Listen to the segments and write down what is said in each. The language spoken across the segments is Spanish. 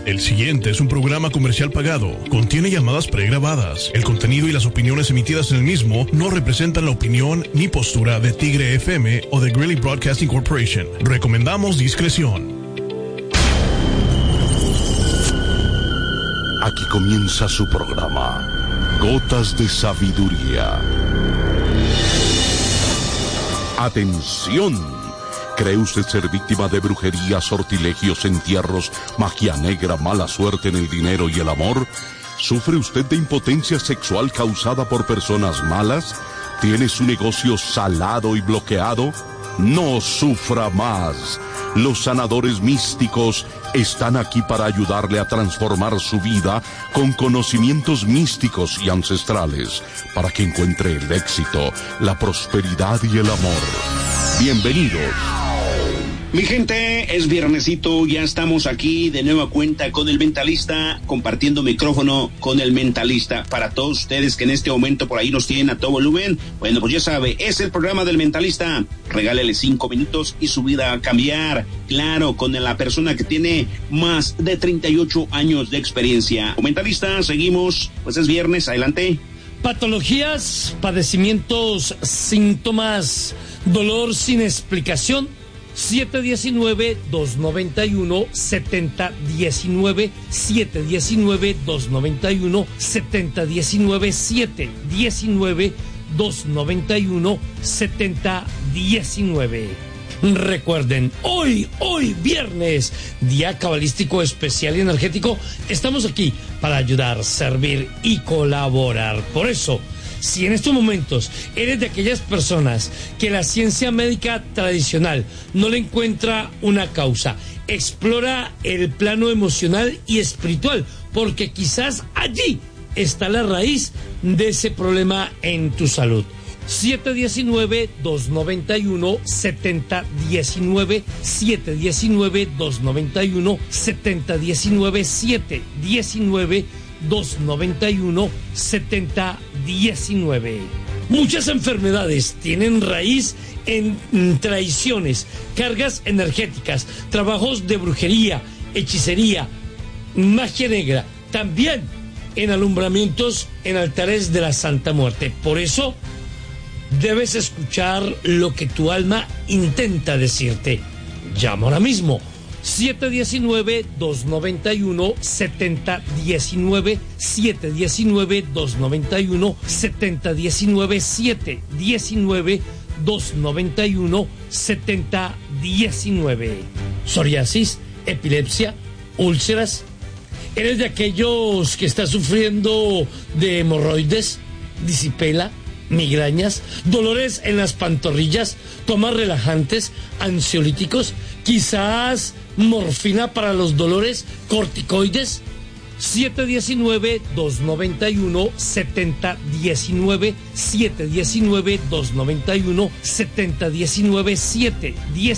El siguiente es un programa comercial pagado. Contiene llamadas pregrabadas. El contenido y las opiniones emitidas en el mismo no representan la opinión ni postura de Tigre FM o de Greeley Broadcasting Corporation. Recomendamos discreción. Aquí comienza su programa, Gotas de Sabiduría. ¡Atención! ¿Cree usted ser víctima de brujería, sortilegios, entierros, magia negra, mala suerte en el dinero y el amor? ¿Sufre usted de impotencia sexual causada por personas malas? ¿Tiene su negocio salado y bloqueado? No sufra más. Los sanadores místicos están aquí para ayudarle a transformar su vida con conocimientos místicos y ancestrales, para que encuentre el éxito, la prosperidad y el amor. Bienvenidos. Mi gente, es viernesito, ya estamos aquí de nueva cuenta con el Mentalista, compartiendo micrófono con el Mentalista. Para todos ustedes que en este momento por ahí nos tienen a todo volumen, bueno, pues ya sabe, es el programa del Mentalista. Regálele 5 minutos y su vida va a cambiar. Claro, con la persona que tiene más de 38 años de experiencia. Mentalista, seguimos, pues es viernes, adelante. Patologías, padecimientos, síntomas, dolor sin explicación. 719-291-7019, 719-291-7019, 719-291-7019. Recuerden, hoy viernes, día cabalístico especial y energético, estamos aquí para ayudar, servir y colaborar. Por eso, si en estos momentos eres de aquellas personas que la ciencia médica tradicional no le encuentra una causa, explora el plano emocional y espiritual, porque quizás allí está la raíz de ese problema en tu salud. 719-291-7019, 719-291-7019, 719-291-7019. Muchas enfermedades tienen raíz en traiciones, cargas energéticas, trabajos de brujería, hechicería, magia negra, también en alumbramientos en altares de la Santa Muerte. Por eso debes escuchar lo que tu alma intenta decirte. Llama ahora mismo. 719-291-7019, 719-291-7019, 719-291-7019. Psoriasis, epilepsia, úlceras. ¿Eres de aquellos que está sufriendo de hemorroides, disipela, migrañas, dolores en las pantorrillas, tomas relajantes, ansiolíticos, quizás morfina para los dolores, corticoides? 719-291-7019, 719-291-7019,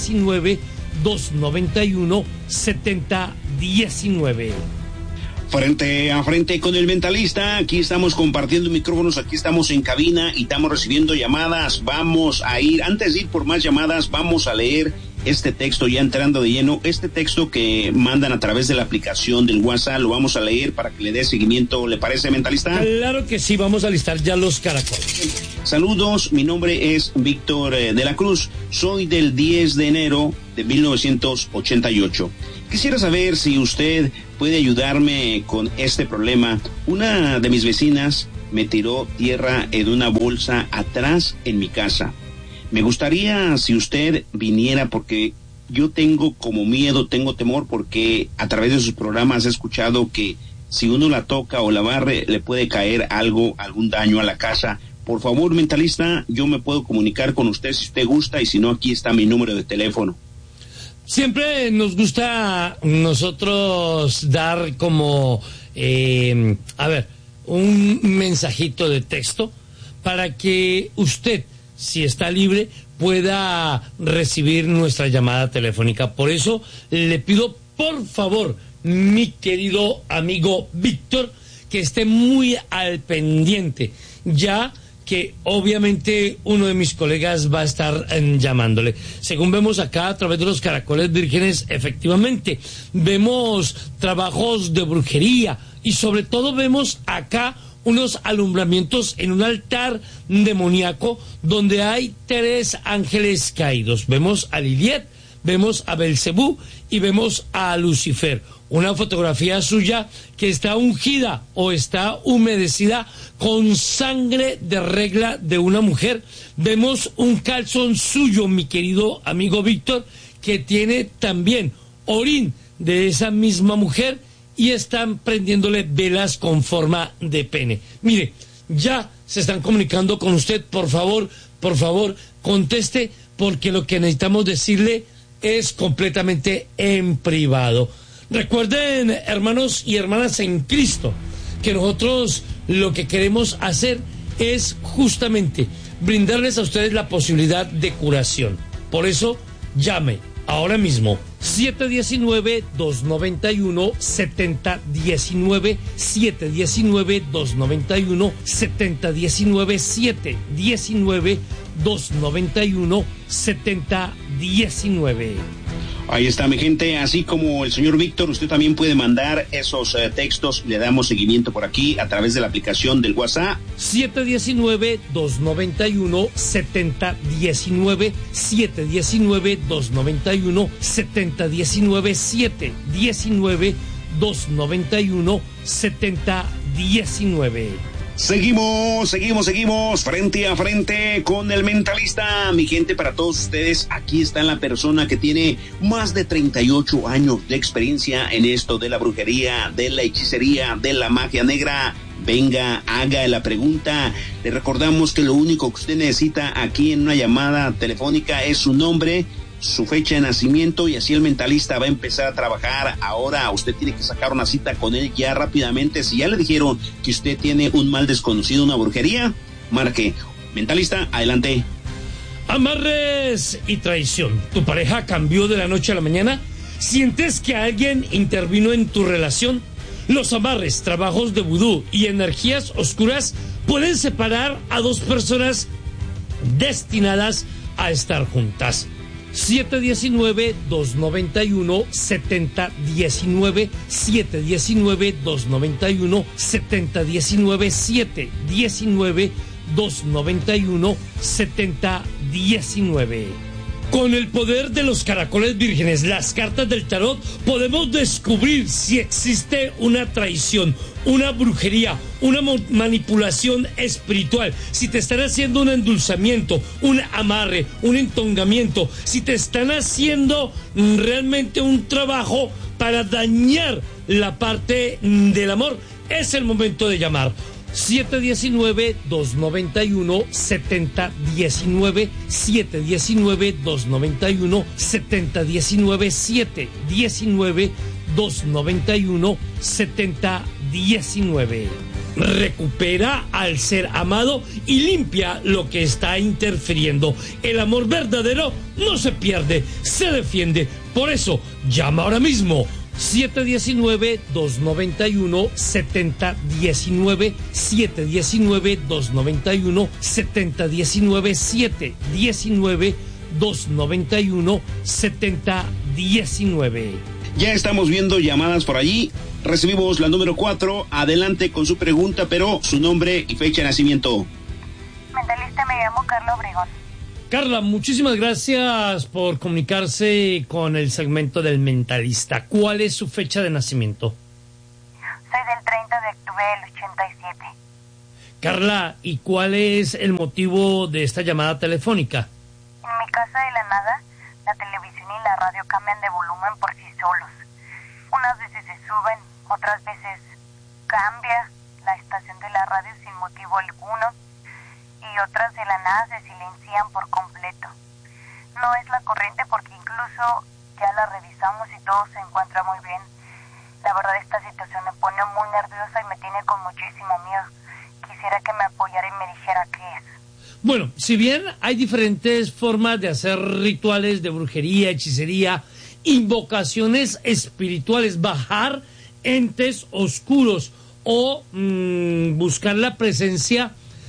719-291-7019. Frente a frente con el Mentalista, aquí estamos compartiendo micrófonos, aquí estamos en cabina y estamos recibiendo llamadas. Vamos a ir, antes de ir por más llamadas, vamos a leer este texto ya entrando de lleno, este texto que mandan a través de la aplicación del WhatsApp, lo vamos a leer para que le dé seguimiento, ¿le parece, Mentalista? Claro que sí, vamos a listar ya los caracoles. Saludos, mi nombre es Víctor de la Cruz, soy del 10 de enero de 1988. Quisiera saber si usted puede ayudarme con este problema. Una de mis vecinas me tiró tierra en una bolsa atrás en mi casa. Me gustaría si usted viniera porque yo tengo como miedo, tengo temor porque a través de sus programas he escuchado que si uno la toca o la barre le puede caer algo, algún daño a la casa. Por favor, Mentalista, yo me puedo comunicar con usted si usted gusta y si no, aquí está mi número de teléfono. Siempre nos gusta nosotros dar como, un mensajito de texto para que usted, si está libre, pueda recibir nuestra llamada telefónica. Por eso le pido, por favor, mi querido amigo Víctor, que esté muy al pendiente, ya que obviamente uno de mis colegas va a estar llamándole. Según vemos acá a través de los caracoles vírgenes, efectivamente, vemos trabajos de brujería y sobre todo vemos acá unos alumbramientos en un altar demoníaco donde hay 3 ángeles caídos. Vemos a Lilith, vemos a Belcebú y vemos a Lucifer. Una fotografía suya que está ungida o está humedecida con sangre de regla de una mujer. Vemos un calzón suyo, mi querido amigo Víctor, que tiene también orín de esa misma mujer y están prendiéndole velas con forma de pene. Mire, ya se están comunicando con usted. Por favor, conteste, porque lo que necesitamos decirle es completamente en privado. Recuerden, hermanos y hermanas en Cristo, que nosotros lo que queremos hacer es justamente brindarles a ustedes la posibilidad de curación. Por eso, llame ahora mismo 719-291-7019, 719-291-7019, 719-291-7019. Ahí está, mi gente. Así como el señor Víctor, usted también puede mandar esos textos. Le damos seguimiento por aquí a través de la aplicación del WhatsApp. 719-291-7019, 719-291-7019, 719-291-7019. Seguimos frente a frente con el mentalista. Mi gente, para todos ustedes, aquí está la persona que tiene más de 38 años de experiencia en esto de la brujería, de la hechicería, de la magia negra. Venga, haga la pregunta. Le recordamos que lo único que usted necesita aquí en una llamada telefónica es su nombre, su fecha de nacimiento, y así el mentalista va a empezar a trabajar. Ahora usted tiene que sacar una cita con él ya rápidamente. Si ya le dijeron que usted tiene un mal desconocido, una brujería, marque. Mentalista, adelante. Amarres y traición. ¿Tu pareja cambió de la noche a la mañana? ¿Sientes que alguien intervino en tu relación? Los amarres, trabajos de vudú y energías oscuras pueden separar a 2 personas destinadas a estar juntas. 719-291-7019, 719-291-7019, 719-291-7019. Con el poder de los caracoles vírgenes, las cartas del tarot, podemos descubrir si existe una traición, una brujería, una manipulación espiritual, si te están haciendo un endulzamiento, un amarre, un entongamiento, si te están haciendo realmente un trabajo para dañar la parte del amor. Es el momento de llamar. 719-291-7019, 719-291-7019, 719-291-7019. Recupera al ser amado y limpia lo que está interfiriendo. El amor verdadero no se pierde, se defiende. Por eso, llama ahora mismo. 719-291-7019, 719-291-7019, 719-291-7019. Ya estamos viendo llamadas por allí. Recibimos la número 4. Adelante con su pregunta, pero su nombre y fecha de nacimiento. Mentalista, me llamo Carla Obregón. Carla, muchísimas gracias por comunicarse con el segmento del mentalista. ¿Cuál es su fecha de nacimiento? Soy del 30 de octubre del 87. Carla, ¿y cuál es el motivo de esta llamada telefónica? En mi casa de la nada, la televisión y la radio cambian de volumen por sí solos. Unas veces se suben, otras veces cambia la estación de la radio sin motivo alguno, y otras de la nada se silencian por completo. No es la corriente porque incluso ya la revisamos y todo se encuentra muy bien. La verdad, esta situación me pone muy nerviosa y me tiene con muchísimo miedo. Quisiera que me apoyara y me dijera qué es. Bueno, si bien hay diferentes formas de hacer rituales de brujería, hechicería, invocaciones espirituales, bajar entes oscuros o buscar la presencia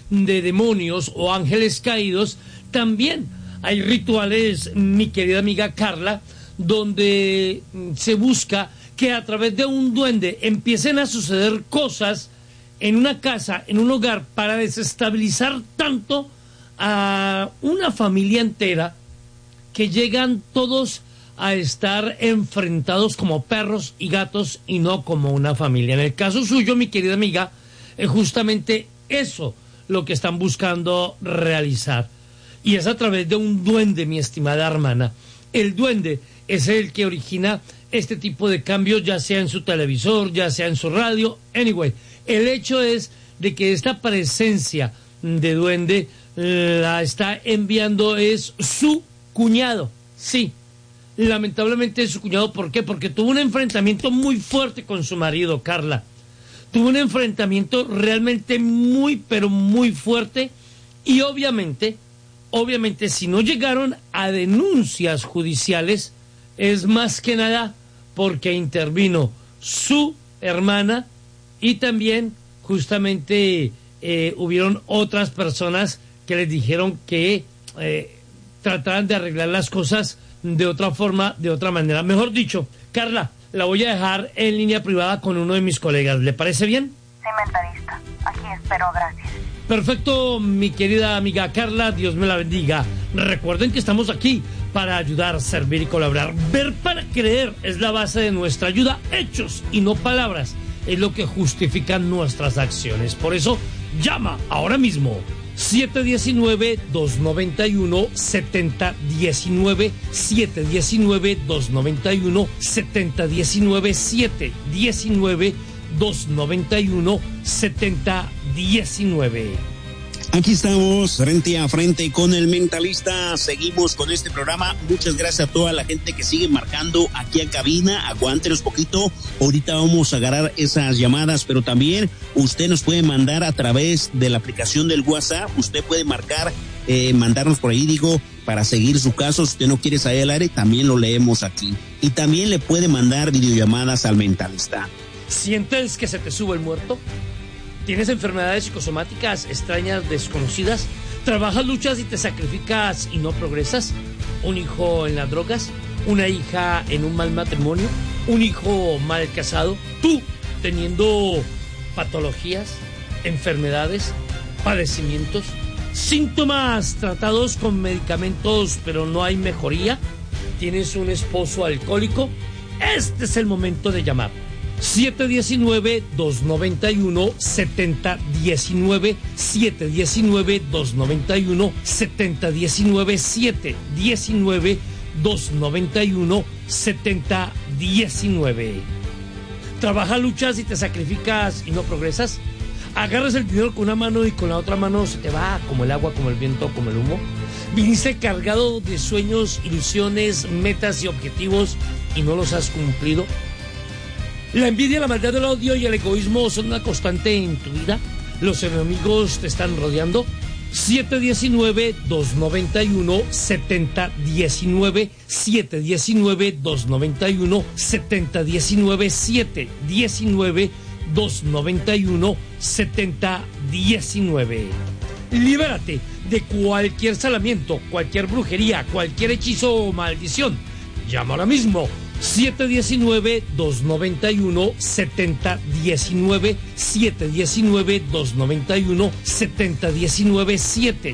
de demonios o ángeles caídos, también hay rituales, mi querida amiga Carla, donde se busca que a través de un duende empiecen a suceder cosas en una casa, en un hogar, para desestabilizar tanto a una familia entera que llegan todos a estar enfrentados como perros y gatos y no como una familia. En el caso suyo, mi querida amiga, es justamente eso lo que están buscando realizar. Y es a través de un duende, mi estimada hermana. El duende es el que origina este tipo de cambios, ya sea en su televisor, ya sea en su radio. Anyway, el hecho es de que esta presencia de duende la está enviando es su cuñado. Sí, lamentablemente es su cuñado. ¿Por qué? Porque tuvo un enfrentamiento muy fuerte con su marido, Carla. Tuvo un enfrentamiento realmente muy, pero muy fuerte. Y obviamente, si no llegaron a denuncias judiciales, es más que nada porque intervino su hermana y también justamente hubieron otras personas que les dijeron que trataran de arreglar las cosas de otra forma, de otra manera. Mejor dicho, Carla, la voy a dejar en línea privada con uno de mis colegas. ¿Le parece bien? Sí, mentalista. Aquí espero, gracias. Perfecto, mi querida amiga Carla, Dios me la bendiga. Recuerden que estamos aquí para ayudar, servir y colaborar. Ver para creer es la base de nuestra ayuda. Hechos y no palabras es lo que justifican nuestras acciones. Por eso, llama ahora mismo. 719-291-7019, 719-291-7019, 719-291-7019. Aquí estamos frente a frente con el mentalista. Seguimos con este programa. Muchas gracias a toda la gente que sigue marcando aquí a cabina. Aguántenos poquito. Ahorita vamos a agarrar esas llamadas, pero también usted nos puede mandar a través de la aplicación del WhatsApp. Usted puede marcar, mandarnos por ahí, para seguir su caso. Si usted no quiere salir al aire, también lo leemos aquí. Y también le puede mandar videollamadas al mentalista. ¿Sientes que se te sube el muerto? ¿Tienes enfermedades psicosomáticas extrañas, desconocidas? ¿Trabajas, luchas y te sacrificas y no progresas? ¿Un hijo en las drogas? ¿Una hija en un mal matrimonio? ¿Un hijo mal casado? ¿Tú teniendo patologías, enfermedades, padecimientos, síntomas tratados con medicamentos pero no hay mejoría? ¿Tienes un esposo alcohólico? Este es el momento de llamar. 719-291-7019, 719-291-7019, 719-291-7019. ¿Trabajas, luchas y te sacrificas y no progresas? ¿Agarras el dinero con una mano y con la otra mano se te va como el agua, como el viento, como el humo? ¿Viniste cargado de sueños, ilusiones, metas y objetivos y no los has cumplido? La envidia, la maldad, el odio y el egoísmo son una constante en tu vida. Los enemigos te están rodeando. 719-291-7019, 719-291-7019, 719-291-7019. Libérate de cualquier salamiento, cualquier brujería, cualquier hechizo o maldición. Llama ahora mismo. 719-291-7019, 719-291-7019,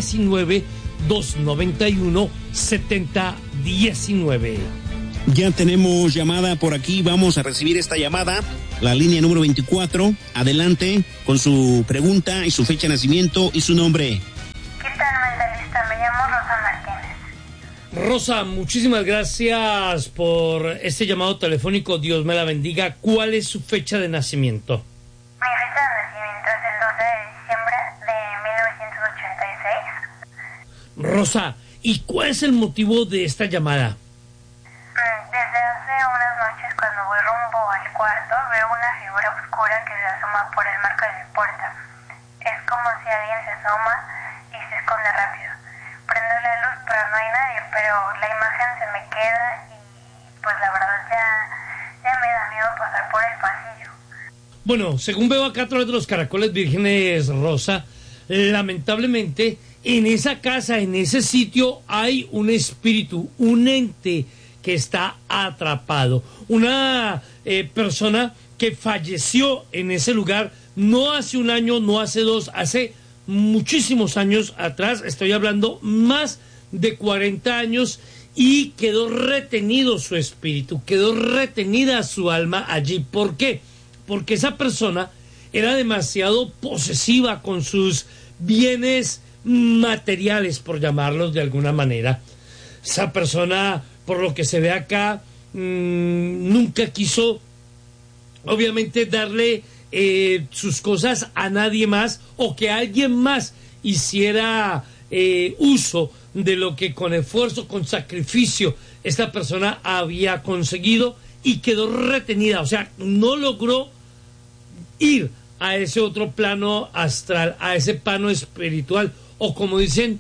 719-291-7019. Ya tenemos llamada por aquí, vamos a recibir esta llamada, la línea número 24. Adelante con su pregunta y su fecha de nacimiento y su nombre. ¿Qué tal, mentalista? Me llamo Rosa Martínez. Rosa, muchísimas gracias por este llamado telefónico. Dios me la bendiga. ¿Cuál es su fecha de nacimiento? Mi fecha de nacimiento es el 12 de diciembre de 1986. Rosa, ¿y cuál es el motivo de esta llamada? Desde hace unas noches, cuando voy rumbo al cuarto, veo una figura oscura que se asoma por el marco de mi puerta. Es como si alguien se asoma y se esconde rápido. Prendo la luz, pero no hay nadie, pero la imagen se me queda y pues la verdad ya me da miedo pasar por el pasillo. Bueno, según veo acá a través de los caracoles vírgenes, Rosa, lamentablemente, en esa casa, en ese sitio, hay un espíritu, un ente que está atrapado. Una persona que falleció en ese lugar, no hace un año, no hace dos, hace muchísimos años atrás, estoy hablando más de 40 años, y quedó retenido su espíritu, quedó retenida su alma allí. ¿Por qué? Porque esa persona era demasiado posesiva con sus bienes materiales, por llamarlos de alguna manera. Esa persona, por lo que se ve acá, nunca quiso, obviamente, darle sus cosas a nadie más, o que alguien más hiciera uso de lo que con esfuerzo, con sacrificio, esta persona había conseguido, y quedó retenida. O sea, no logró ir a ese otro plano astral, a ese plano espiritual, o como dicen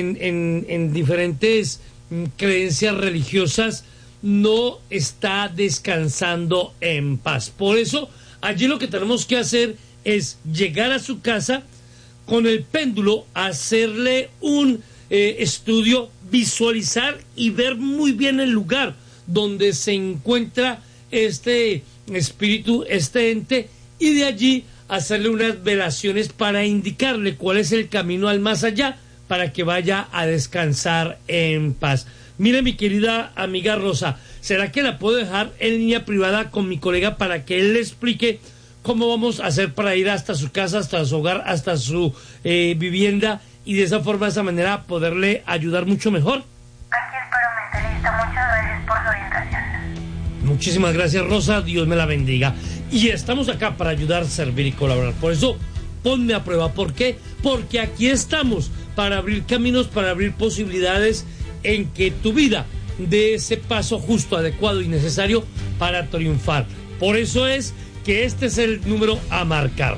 en diferentes creencias religiosas, no está descansando en paz. Por eso, allí lo que tenemos que hacer es llegar a su casa con el péndulo, hacerle un estudio, visualizar y ver muy bien el lugar donde se encuentra este espíritu, este ente, y de allí hacerle unas velaciones para indicarle cuál es el camino al más allá, para que vaya a descansar en paz. Mire, mi querida amiga Rosa, ¿será que la puedo dejar en línea privada con mi colega para que él le explique cómo vamos a hacer para ir hasta su casa, hasta su hogar, hasta su vivienda, y de esa forma, de esa manera, poderle ayudar mucho mejor? Aquí espero, mentalista. Muchas gracias por su orientación. Muchísimas gracias, Rosa. Dios me la bendiga. Y estamos acá para ayudar, servir y colaborar. Por eso, ponme a prueba. ¿Por qué? Porque aquí estamos para abrir caminos, para abrir posibilidades en que tu vida dé ese paso justo, adecuado y necesario para triunfar. Por eso es que este es el número a marcar: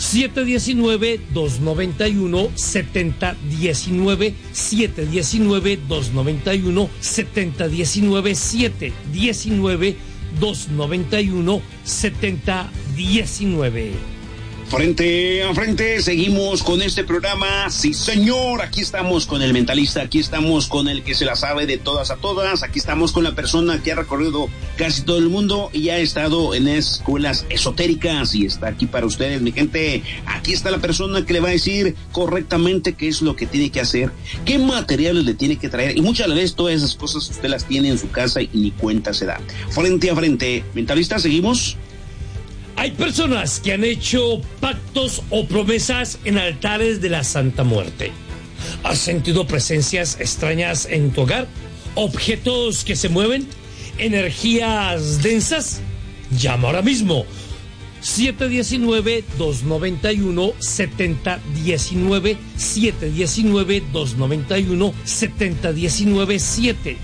719-291-7019, 719-291-7019, 719-291-7019. Frente a frente, seguimos con este programa. Sí, señor, aquí estamos con el mentalista, aquí estamos con el que se la sabe de todas a todas, aquí estamos con la persona que ha recorrido casi todo el mundo y ha estado en escuelas esotéricas y está aquí para ustedes, mi gente. Aquí está la persona que le va a decir correctamente qué es lo que tiene que hacer, qué materiales le tiene que traer, y muchas veces todas esas cosas usted las tiene en su casa y ni cuenta se da. Frente a frente, mentalista, seguimos. Hay personas que han hecho pactos o promesas en altares de la Santa Muerte. ¿Has sentido presencias extrañas en tu hogar? ¿Objetos que se mueven? ¿Energías densas? Llama ahora mismo. 719-291-7019, 719-291-7019,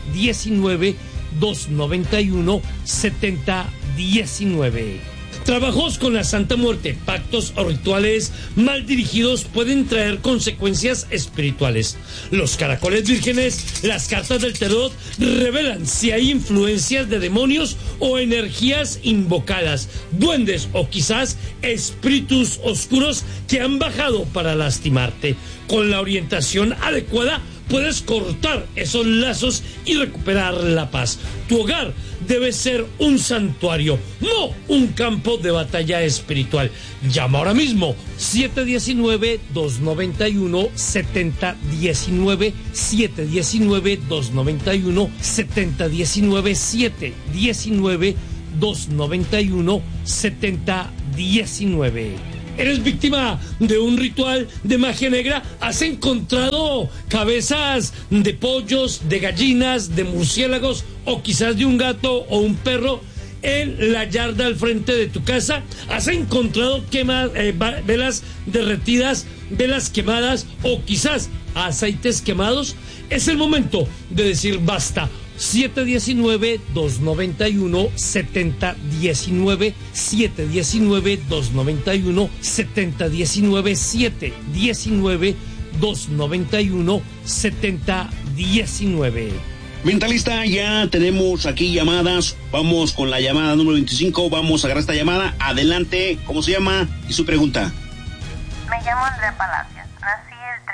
719-291-7019. Trabajos con la Santa Muerte, pactos o rituales mal dirigidos pueden traer consecuencias espirituales. Los caracoles vírgenes, las cartas del tarot revelan si hay influencias de demonios o energías invocadas, duendes o quizás espíritus oscuros que han bajado para lastimarte. Con la orientación adecuada puedes cortar esos lazos y recuperar la paz. Tu hogar debe ser un santuario, no un campo de batalla espiritual. Llama ahora mismo 719-291-7019, 719-291-7019, 719-291-7019. ¿Eres víctima de un ritual de magia negra? ¿Has encontrado cabezas de pollos, de gallinas, de murciélagos o quizás de un gato o un perro en la yarda al frente de tu casa? ¿Has encontrado velas derretidas, velas quemadas o quizás aceites quemados? Es el momento de decir basta. 719-291-7019, 719-291-7019, 719-291-7019. Mentalista, ya tenemos aquí llamadas. Vamos con la llamada número 25. Vamos a agarrar esta llamada. Adelante, ¿cómo se llama? Y su pregunta. Me llamo Andrea Palacios. Nací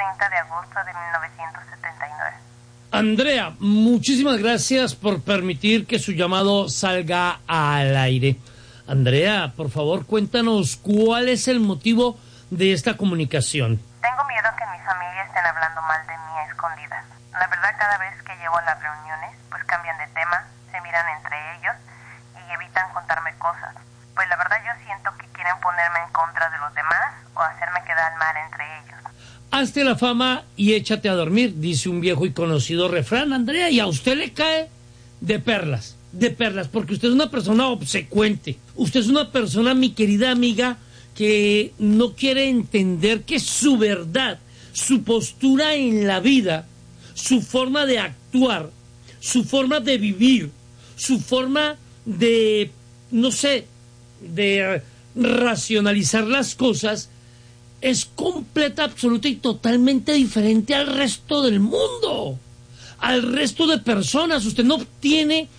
30 de agosto de 1979. Andrea, muchísimas gracias por permitir que su llamado salga al aire. Andrea, por favor, cuéntanos cuál es el motivo de esta comunicación. Tengo miedo que mi familia estén hablando mal de mí a escondidas. La verdad, cada vez que llego a las reuniones, pues cambian de tema, se miran entre ellos y evitan contarme cosas. Pues la verdad yo siento que quieren ponerme en contra de los demás o hacerme quedar mal entre ellos. Hazte la fama y échate a dormir, dice un viejo y conocido refrán, Andrea, y a usted le cae de perlas, porque usted es una persona obsecuente. Usted es una persona, mi querida amiga, que no quiere entender que su verdad, su postura en la vida, su forma de actuar, su forma de vivir, su forma de, no sé, de racionalizar las cosas, es completa, absoluta y totalmente diferente al resto del mundo, al resto de personas. Usted no tiene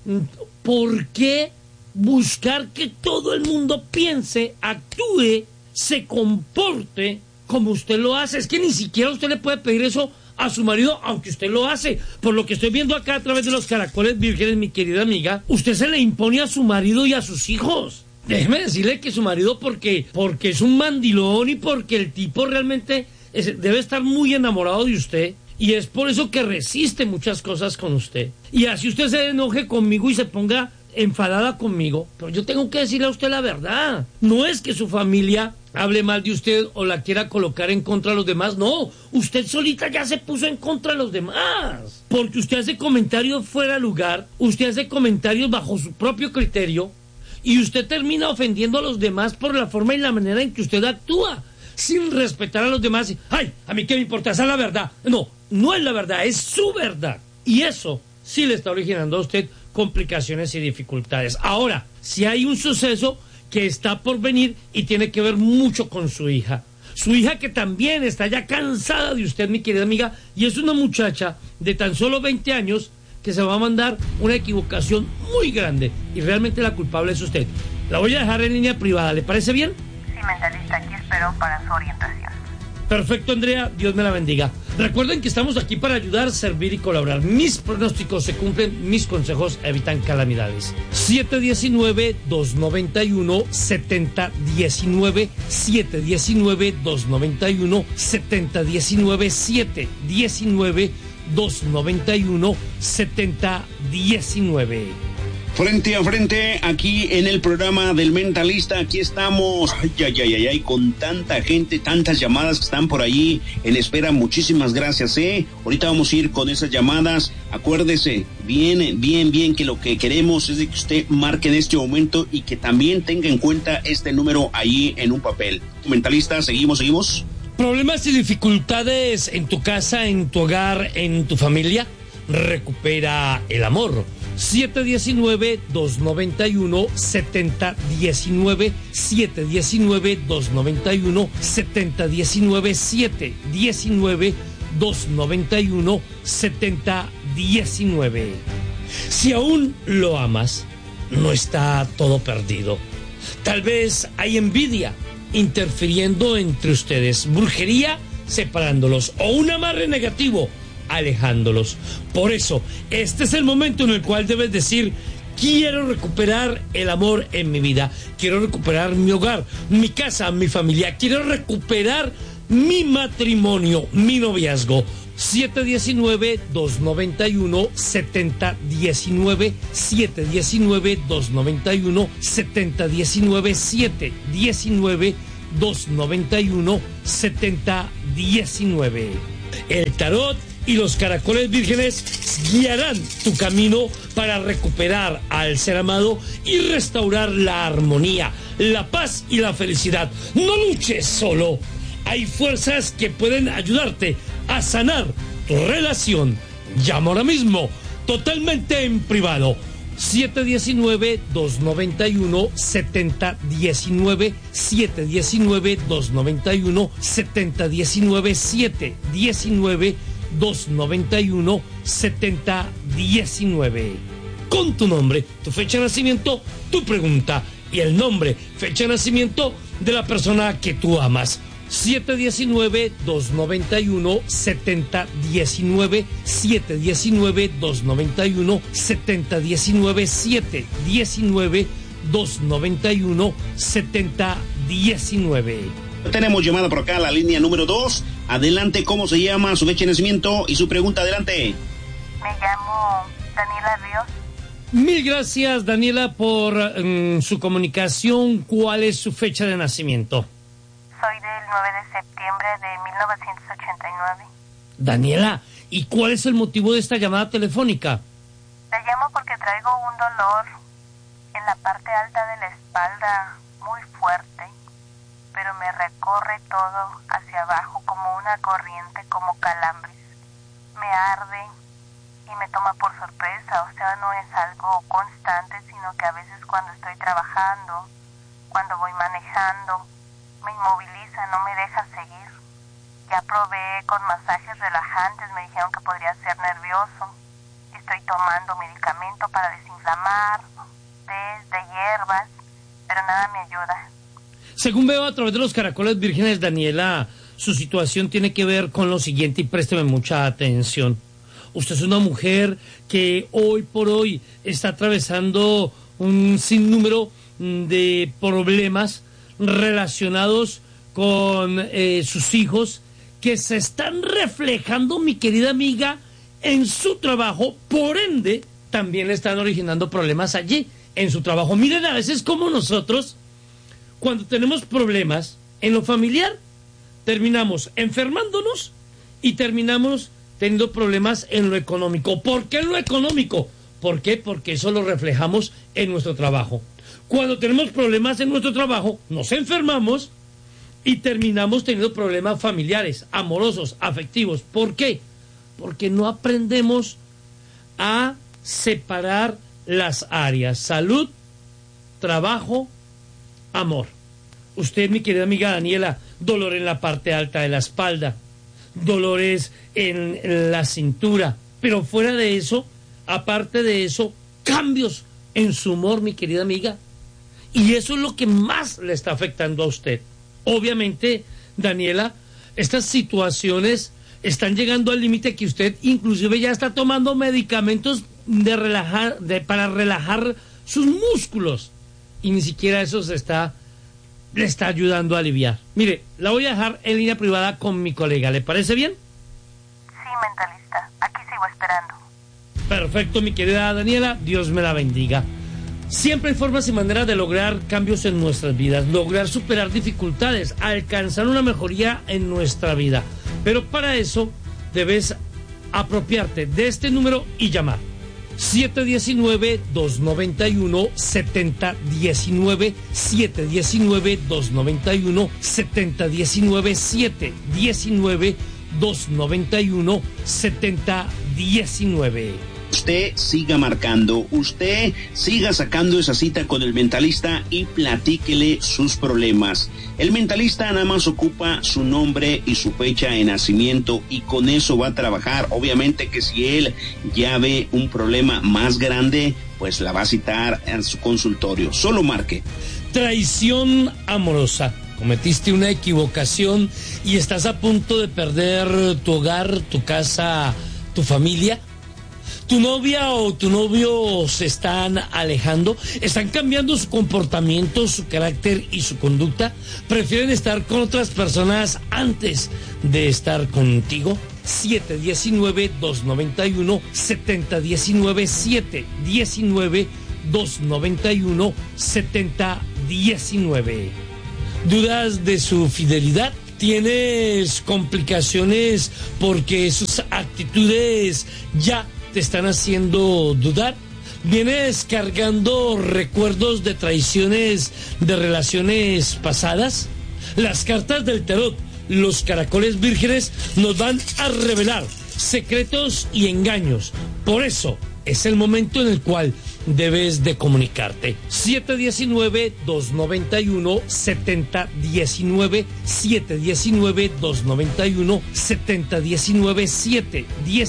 por qué buscar que todo el mundo piense, actúe, se comporte como usted lo hace. Es que ni siquiera usted le puede pedir eso a su marido, aunque usted lo hace. Por lo que estoy viendo acá a través de los caracoles vírgenes, mi querida amiga, usted se le impone a su marido y a sus hijos. Déjeme decirle que su marido, porque es un mandilón y porque el tipo realmente debe estar muy enamorado de usted, y es por eso que resiste muchas cosas con usted. Y así usted se enoje conmigo y se ponga enfadada conmigo, pero yo tengo que decirle a usted la verdad. No es que su familia hable mal de usted o la quiera colocar en contra de los demás, no. Usted solita ya se puso en contra de los demás, porque usted hace comentarios fuera de lugar, usted hace comentarios bajo su propio criterio, y usted termina ofendiendo a los demás por la forma y la manera en que usted actúa, sin respetar a los demás. ¡Ay, a mí qué me importa! Esa es la verdad. No, no es la verdad, es su verdad. Y eso sí le está originando a usted complicaciones y dificultades. Ahora, si hay un suceso que está por venir y tiene que ver mucho con su hija. Su hija, que también está ya cansada de usted, mi querida amiga, y es una muchacha de tan solo 20 años que se va a mandar una equivocación muy grande, y realmente la culpable es usted. La voy a dejar en línea privada, ¿le parece bien? Sí, mentalista, aquí espero para su orientación. Perfecto, Andrea, Dios me la bendiga. Recuerden que estamos aquí para ayudar, servir y colaborar. Mis pronósticos se cumplen, mis consejos evitan calamidades. 719-291-7019, 719-291-7019, 719-291-7019. Frente a frente, aquí en el programa del Mentalista, aquí estamos, ay, con tanta gente, tantas llamadas que están por allí en espera. Muchísimas gracias, ahorita vamos a ir con esas llamadas. Acuérdese, bien, que lo que queremos es de que usted marque en este momento y que también tenga en cuenta este número ahí en un papel. Mentalista, seguimos. ¿Problemas y dificultades en tu casa, en tu hogar, en tu familia? Recupera el amor. 719-291-7019, 719-291-7019, 719-291-7019. Si aún lo amas, no está todo perdido. Tal vez hay envidia interfiriendo entre ustedes, brujería separándolos, o un amarre negativo alejándolos. Por eso, este es el momento en el cual debes decir: quiero recuperar el amor en mi vida, quiero recuperar mi hogar, mi casa, mi familia, quiero recuperar mi matrimonio, mi noviazgo. 719-291-7019, 719-291-7019, 719-291-7019. El tarot y los caracoles vírgenes guiarán tu camino para recuperar al ser amado y restaurar la armonía, la paz y la felicidad. No luches solo. Hay fuerzas que pueden ayudarte a sanar tu relación. Llama ahora mismo, totalmente en privado. 719-291-7019, 719-291-7019, 719-291-7019. Con tu nombre, tu fecha de nacimiento, tu pregunta y el nombre, fecha de nacimiento de la persona que tú amas. 719-291-7019, 719-291-7019, 719-291-7019. Tenemos llamada por acá, la línea número 2. Adelante, ¿cómo se llama, su fecha de nacimiento y su pregunta? Adelante. Me llamo Daniela Ríos. Mil gracias, Daniela, por su comunicación. ¿Cuál es su fecha de nacimiento? Soy del 9 de septiembre de 1989. Daniela, ¿y cuál es el motivo de esta llamada telefónica? La llamo porque traigo un dolor en la parte alta de la espalda muy fuerte, pero me recorre todo hacia abajo como una corriente, como calambres. Me arde y me toma por sorpresa, o sea, no es algo constante, sino que a veces cuando estoy trabajando, cuando voy manejando, me inmoviliza, no me deja seguir. Ya probé con masajes relajantes, me dijeron que podría ser nervioso. Estoy tomando medicamento para desinflamar, tés de hierbas, pero nada me ayuda. Según veo a través de los caracoles vírgenes, Daniela, su situación tiene que ver con lo siguiente, y présteme mucha atención. Usted es una mujer que hoy por hoy está atravesando un sinnúmero de problemas relacionados con sus hijos que se están reflejando, mi querida amiga, en su trabajo. Por ende, también le están originando problemas allí, en su trabajo. Miren, a veces como nosotros, cuando tenemos problemas en lo familiar, terminamos enfermándonos y terminamos teniendo problemas en lo económico. ¿Por qué en lo económico? ¿Por qué? Porque eso lo reflejamos en nuestro trabajo. Cuando tenemos problemas en nuestro trabajo, nos enfermamos y terminamos teniendo problemas familiares, amorosos, afectivos. ¿Por qué? Porque no aprendemos a separar las áreas: salud, trabajo, amor. Usted, mi querida amiga Daniela, dolor en la parte alta de la espalda, dolores en la cintura, pero fuera de eso, aparte de eso, cambios en su humor, mi querida amiga, y eso es lo que más le está afectando a usted. Obviamente, Daniela, estas situaciones están llegando al límite que usted inclusive ya está tomando medicamentos para relajar sus músculos, y ni siquiera eso le está ayudando a aliviar. Mire, la voy a dejar en línea privada con mi colega, ¿le parece bien? Sí, mentalista, aquí sigo esperando. Perfecto, mi querida Daniela, Dios me la bendiga. Siempre hay formas y maneras de lograr cambios en nuestras vidas, lograr superar dificultades, alcanzar una mejoría en nuestra vida. Pero para eso debes apropiarte de este número y llamar. 719-291-7019, 719-291-7019, 719-291-7019. Usted siga marcando, usted siga sacando esa cita con el mentalista y platíquele sus problemas. El mentalista nada más ocupa su nombre y su fecha de nacimiento y con eso va a trabajar. Obviamente que si él ya ve un problema más grande, pues la va a citar en su consultorio. Solo marque. Traición amorosa. Cometiste una equivocación y estás a punto de perder tu hogar, tu casa, tu familia. Tu novia o tu novio se están alejando, están cambiando su comportamiento, su carácter y su conducta, prefieren estar con otras personas antes de estar contigo. 719-291-7019, 719-291-7019. ¿Dudas de su fidelidad? ¿Tienes complicaciones porque sus actitudes ya te están haciendo dudar? ¿Vienes cargando recuerdos de traiciones de relaciones pasadas? Las cartas del tarot, los caracoles vírgenes, nos van a revelar secretos y engaños. Por eso es el momento en el cual debes de comunicarte. 719-291-7019, 719-291-7019,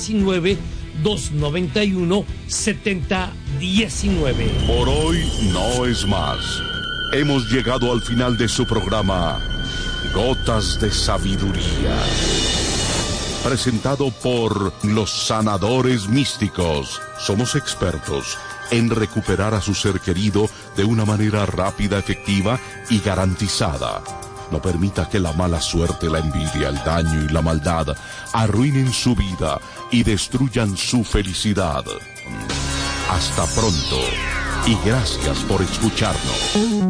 719-291-7019. Por hoy no es más. Hemos llegado al final de su programa Gotas de Sabiduría. Presentado por los sanadores místicos. Somos expertos en recuperar a su ser querido de una manera rápida, efectiva y garantizada. No permita que la mala suerte, la envidia, el daño y la maldad arruinen su vida y destruyan su felicidad. Hasta pronto y gracias por escucharnos.